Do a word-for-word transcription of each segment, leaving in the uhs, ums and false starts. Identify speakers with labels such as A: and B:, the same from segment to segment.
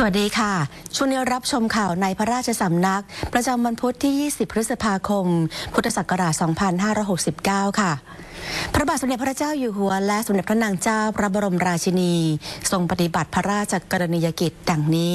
A: วัสดีค่ะช่วงนี้รับชมข่าวในพระราชสำนักประจำวันพุธที่ ยี่สิบ พฤษภาคม พุทธศักราช สองพันห้าร้อยหกสิบเก้า ค่ะพระบาทสมเด็จพระเจ้าอยู่หัวและสมเด็จพระนางเจ้าพระบรมราชินีทรงปฏิบัติพระราชกรณียกิจดังนี้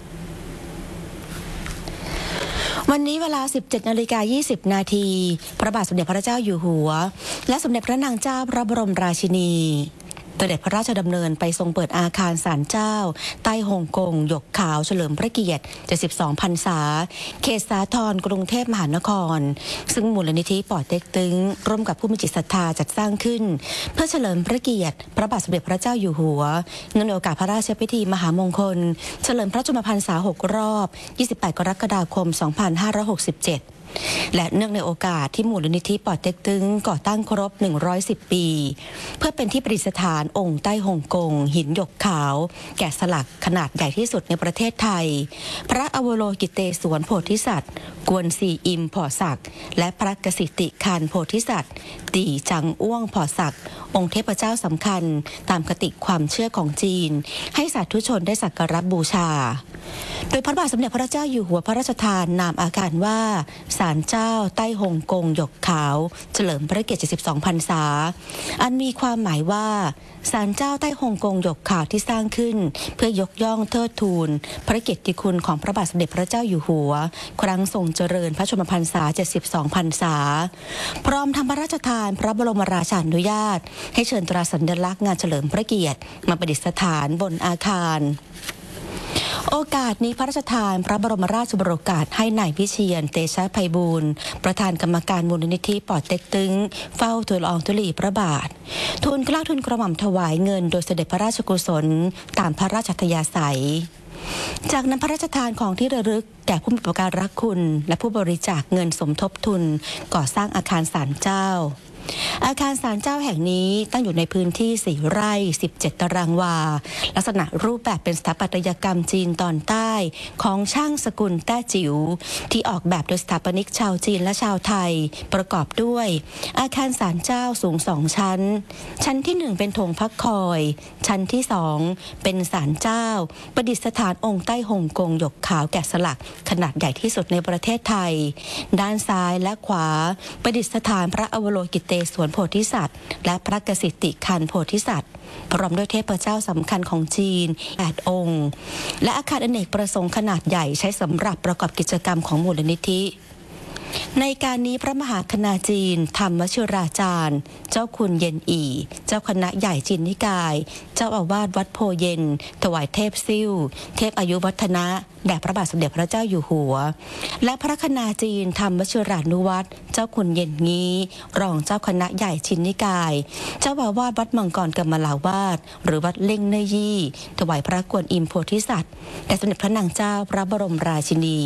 A: วันนี้เวลา สิบเจ็ดนาฬิกายี่สิบ นาทีพระบาทสมเด็จพระเจ้าอยู่หัวและสมเด็จพระนางเจ้าพระบรมราชินีเสด็จพระราชดำเนินไปทรงเปิดอาคารศาลเจ้าใต้ฮ่องกงหยกขาวเฉลิมพระเกียรติเจ็ดสิบสองพรรษาเขตสาทรกรุงเทพมหานครซึ่งมูลนิธิป่อเต็กตึงร่วมกับผู้มีจิตศรัทธาจัดสร้างขึ้นเพื่อเฉลิมพระเกียรติพระบาทสมเด็จพระเจ้าอยู่หัวเนื่องในโอกาสพระราชพิธีมหามงคลเฉลิมพระชนมพรรษาหกรอบยี่สิบแปดกรกฎาคมสองพันห้าร้อยหกสิบเจ็ดและเนื่องในโอกาสที่มูลนิธิป่อเต็กตึงก่อตั้งครบหนึ่งร้อยสิบปีเพื่อเป็นที่ประดิษฐานองค์ใต้ฮ่องกงหินหยกขาวแกะสลักขนาดใหญ่ที่สุดในประเทศไทยพระอวโลกิเตศวรโพธิสัตว์กวนซีอิมผ่อศักดิ์และพระกสิติคานโพธิสัตว์ตีจังอ้วงผ่อศักดิ์องค์เทพเจ้าสำคัญตามคติความเชื่อของจีนให้สาธุชนได้สักการะบูชาโดยพระบาทสมเด็จพระเจ้าอยู่หัวพระราชทานนามอาการว่าศาลเจ้าใต้ฮ่องกงหยกขาวเฉลิมพระเกียรติเจ็ดสิบสองพรรษาอันมีความหมายว่าศาลเจ้าใต้ฮ่องกงหยกขาวที่สร้างขึ้นเพื่อยกย่องเทิดทูนพระเกียรติคุณของพระบาทสมเด็จพระเจ้าอยู่หัวครั้งทรงเจริญพระชนมพรรษาเจ็ดสิบสองพรรษาพร้อมทำพระราชทานพระบรมราชานุญาตให้เชิญตราสัญลักษณ์งานเฉลิมพระเกียรติมาประดิษฐานบนอาคารโอกาสนี้พระราชทานพระบรมราชโองการให้นายวิเชียรเตชะไพบูลย์ประธานกรรมการมูลนิธิป่อเต็กตึงเฝ้าทูลละอองธุลีพระบาททูลเกล้าทูลกระหม่อมถวายเงินโดยเสด็จพระราชกุศลตามพระราชอัธยาศัยจากนั้นพระราชทานของที่ระลึกแก่ผู้มีอุปการะคุณและผู้บริจาคเงินสมทบทุนก่อสร้างอาคารศาลเจ้าอาคารศาลเจ้าแห่งนี้ตั้งอยู่ในพื้นที่สี่ไร่สิบเจ็ดตารางวาลักษณะรูปแบบเป็นสถาปัตยกรรมจีนตอนใต้ของช่างสกุลแต้จิ๋วที่ออกแบบโดยสถาปนิกชาวจีนและชาวไทยประกอบด้วยอาคารศาลเจ้าสูงสองชั้นชั้นที่หนึ่งเป็นโถงพักคอยชั้นที่สองเป็นศาลเจ้าประดิษฐานองค์ใต้ฮ่องกงหยกขาวแกะสลักขนาดใหญ่ที่สุดในประเทศไทยด้านซ้ายและขวาประดิษฐานพระอวโลกิเตศวรโพธิสัตว์และพระกสิติคานโพธิสัตว์พร้อมด้วยเทพเจ้าสำคัญของจีนแปดองค์และอาคารอเนกประสงค์ขนาดใหญ่ใช้สำหรับประกอบกิจกรรมของมูลนิธิในการนี้พระมหาคณาจีนธรรมวชิราจารย์เจ้าคุณเย็นอีเจ้าคณะใหญ่จีนนิกายเจ้าอาวาสวัดโพเย็นถวายเทพซิ่วเทพอายุวัฒนะแด่พระบาทสมเด็จพระเจ้าอยู่หัวและพระคณาจีนธรรมวชิรานุวัตรเจ้าคุณเย็นงี้รองเจ้าคณะใหญ่จีนนิกายเจ้าอาวาสวัดมังกรกมลาวาสหรือวัดเล่งเนยี่ถวายพระกวนอิมโพธิสัตว์แด่สมเด็จพระนางเจ้าพระบรมราชินี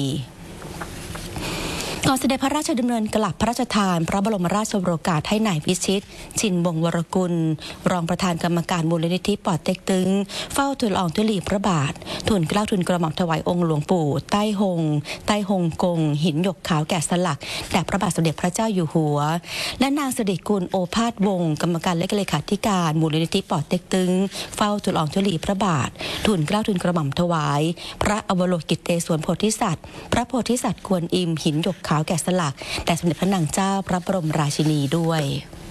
A: ก่อนเสด็จพระราชดำเนินกลับพระราชทานพระบรมราชโองการให้นายวิชิตชินวงศ์วรกุลรองประธานกรรมการมูลนิธิป่อเต็กตึงเฝ้าทูลละอองธุลีพระบาททูลเกล้าทูลกระหม่อมถวายองค์หลวงปู่ใต้ฮงใต้ฮ่องกงหินหยกขาวแกะสลักแด่พระบาทสมเด็จพระเจ้าอยู่หัวและนางสิริกุลโอภาสวงศ์กรรมการและเลขาธิการมูลนิธิป่อเต็กตึงเฝ้าทูลละอองธุลีพระบาททูลเกล้าทูลกระหม่อมถวายพระอวโลกิเตศวรโพธิสัตว์พระโพธิสัตว์กวนอิมหินหยกขาวแกะสลักแต่สมเด็จพระนางเจ้าพระบรมราชินีด้วย